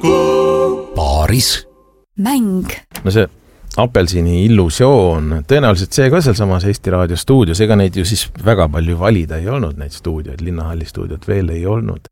Paaris. Mäng. No see Apelsini illusioon, tõenäoliselt see ka sealsamas Eesti Raadio stuudios, ega neid ju siis väga palju valida ei olnud, neid stuudioid, Linnahalli stuudiot veel ei olnud.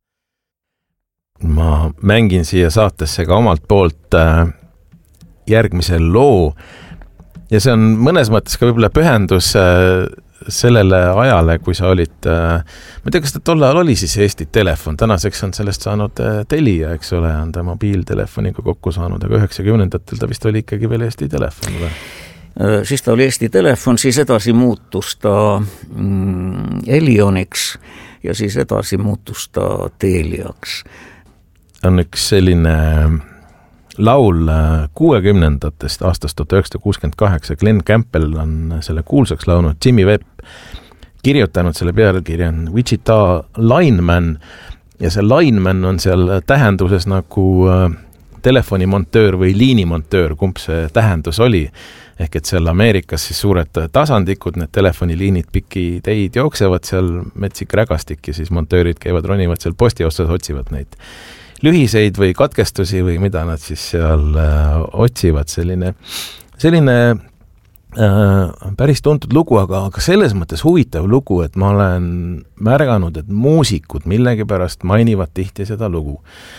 Ma mängin siia saatesse ka omalt poolt järgmise loo ja see on mõnes mõttes ka võib-olla pühendus sellele ajale, kui sa olid, ma ei tea, kas ta tol ajal oli siis Eesti Telefon, tänaseks on sellest saanud Telia, eks ole, on ta mobiiltelefoniga kokku saanud, aga 90-ndatel ta vist oli ikkagi veel Eesti Telefon või? Siis ta oli Eesti Telefon, siis edasi muutus ta Elioniks ja siis edasi muutus ta Teliaks. On üks selline laul 60-ndatest aastast 1968, Glenn Campbell on selle kuulsaks launud, Jimmy Webb kirjutanud selle pealkirja on Wichita Lineman ja see lineman on seal tähenduses nagu telefonimontöör või liinimontöör, kumb see tähendus oli. Ehk et seal Ameerikas siis suured tasandikud, need telefoniliinid pikki teid jooksevad seal metsik rägastik ja siis montöörid käivad, ronivad seal posti otsas, otsivad neid lühiseid või katkestusi või mida nad siis seal otsivad. Selline päris tuntud lugu, aga selles mõttes huvitav lugu, et ma olen märganud, et muusikud millegipärast mainivad tihti seda lugu.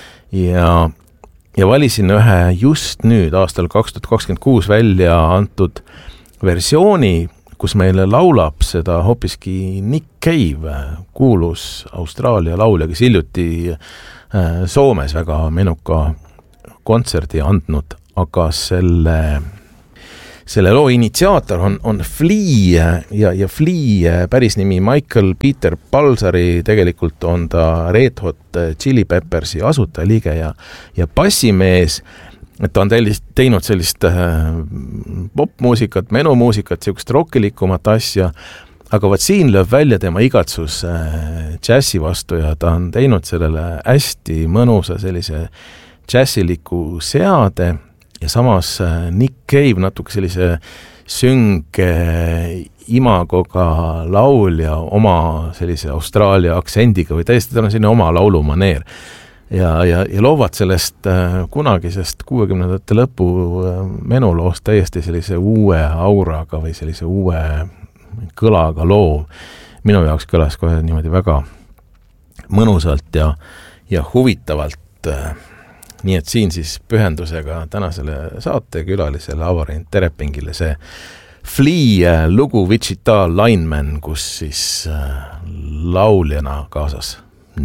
Ja valisin ühe just nüüd aastal 2026 välja antud versiooni, kus meile laulab seda hoopiski Nick Cave, kuulus Austraalia laulja, kes hiljuti Soomes väga menuka kontserdi andnud, aga selle loo initsiaator on Flea ja Flea päris nimi Michael Peter Balsari, tegelikult on ta Red Hot Chili Peppersi asutajaliige ja bassimees, et ta on teinud sellist popmuusikat, menumuusikat, siukest rockilikumat asja, aga vaat siin lööb välja tema igatsus džässi vastu ja ta on teinud sellele hästi mõnusa sellise džässiliku seade ja samas Nick Cave natuke sellise sünge imagoga laulja oma sellise Austraalia aktsendiga või täiesti tal on selline oma laulumaneer ja loovad sellest kunagisest 60-ndate lõpu menuloost täiesti sellise uue auraga või sellise uue kõlaga loo. Minu jaoks kõlas kohe niimoodi väga mõnusalt ja huvitavalt. Nii et siin siis pühendusega tänasele saatekülalisele Avarin Terepingile see Flea lugu Wichita Lineman, kus siis lauljana kaasas